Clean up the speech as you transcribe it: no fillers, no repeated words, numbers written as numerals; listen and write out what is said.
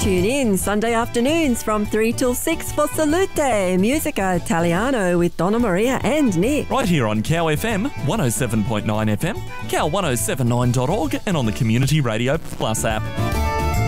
Tune in Sunday afternoons from 3 till 6 for Salute Musica Italiano with Donna Maria and Nick. Right here on Cow FM, 107.9 FM, cow1079.org and on the Community Radio Plus app.